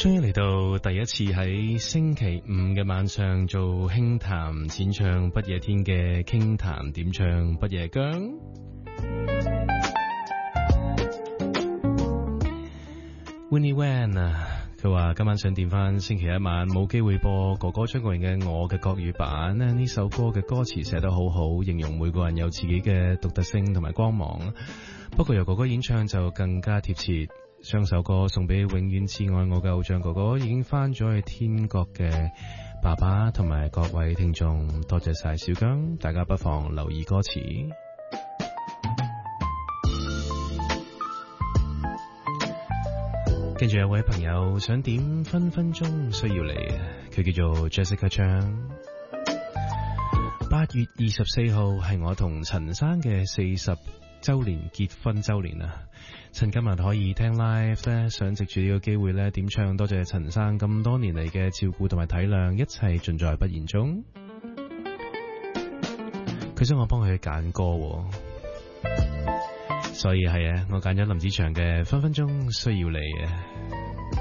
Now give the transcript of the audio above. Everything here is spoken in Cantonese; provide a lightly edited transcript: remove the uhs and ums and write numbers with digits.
終於嚟到第一次喺星期五嘅晚上做輕談淺唱不夜天嘅傾談點唱不夜姜。Winnie Wan 啊，佢話今晚想點翻星期一晚冇機會播哥哥張國榮嘅我嘅國語版咧，呢首歌嘅歌詞寫得好好，形容每個人有自己嘅獨特性同埋光芒。不過由哥哥演唱就更加貼切。將首歌送俾永遠摯愛我嘅偶像哥哥，已經翻咗去天國嘅爸爸同埋各位聽眾，多謝晒小姜，大家不妨留意歌詞。跟住有位朋友想點分分鐘需要你，佢叫做 Jessica 張。8月24號係我同陳生嘅40周年結婚周年啊！趁今日可以聽 live 咧，想藉住呢個機會咧點唱，多謝陳生咁多年嚟嘅照顧同埋體諒，一切盡在不言中。佢想我幫佢揀歌，所以係啊，我揀咗林子祥嘅分分鐘需要你啊！